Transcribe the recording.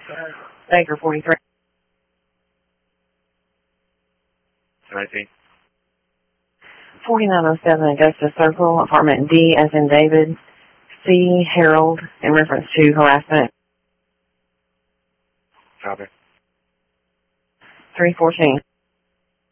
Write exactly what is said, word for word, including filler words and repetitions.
Baker forty-three. nineteen. forty-nine oh seven Augusta Circle, apartment D as in David, C. Harold, in reference to harassment. Copy. three fourteen.